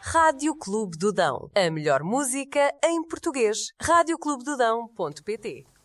Rádio Clube do Dão. A melhor música em português. radioclubedodão.pt